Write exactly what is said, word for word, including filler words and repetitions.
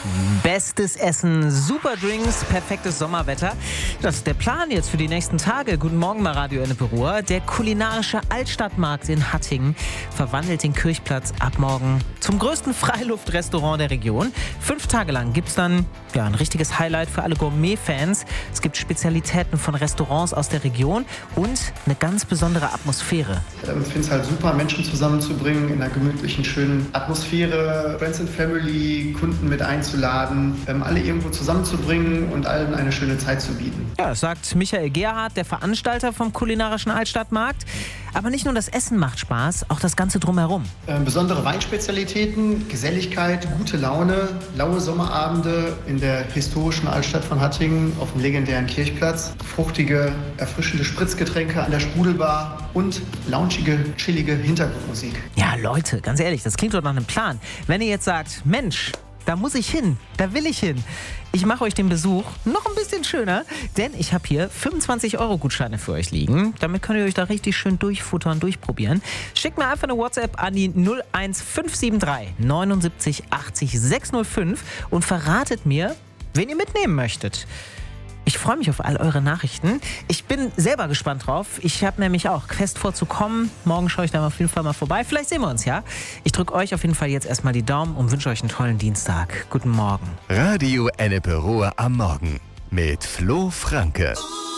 Bestes Essen, super Drinks, perfektes Sommerwetter. Das ist der Plan jetzt für die nächsten Tage. Guten Morgen, mal Radio Ennepe-Ruhr. Der kulinarische Altstadtmarkt in Hattingen verwandelt den Kirchplatz ab morgen zum größten Freiluftrestaurant der Region. Fünf Tage lang gibt es dann ja, ein richtiges Highlight für alle Gourmet-Fans. Es gibt Spezialitäten von Restaurants aus der Region und eine ganz besondere Atmosphäre. Ich finde es halt super, Menschen zusammenzubringen in einer gemütlichen, schönen Atmosphäre, Friends and Family, Kunden mit einzuladen, ähm, alle irgendwo zusammenzubringen und allen eine schöne Zeit zu bieten. Ja, das sagt Michael Gerhardt, der Veranstalter vom kulinarischen Altstadtmarkt. Aber nicht nur das Essen macht Spaß, auch das Ganze drumherum. Ähm, besondere Weinspezialitäten, Geselligkeit, gute Laune, laue Sommerabende in der historischen Altstadt von Hattingen auf dem legendären Kirchplatz, fruchtige, erfrischende Spritzgetränke an der Sprudelbar und loungige, chillige Hintergrundmusik. Ja, Leute, ganz ehrlich, das klingt doch nach einem Plan. Wenn ihr jetzt sagt, Mensch, da muss ich hin, da will ich hin. Ich mache euch den Besuch noch ein bisschen schöner, denn ich habe hier fünfundzwanzig Euro Gutscheine für euch liegen. Damit könnt ihr euch da richtig schön durchfuttern, durchprobieren. Schickt mir einfach eine WhatsApp an die null eins fünf sieben drei neunundsiebzig achtzig sechs null fünf und verratet mir, wen ihr mitnehmen möchtet. Ich freue mich auf all eure Nachrichten. Ich bin selber gespannt drauf. Ich habe nämlich auch fest vor zu kommen. Morgen schaue ich da auf jeden Fall mal vorbei. Vielleicht sehen wir uns, ja? Ich drücke euch auf jeden Fall jetzt erstmal die Daumen und wünsche euch einen tollen Dienstag. Guten Morgen. Radio Ennepe-Ruhr am Morgen mit Flo Franke.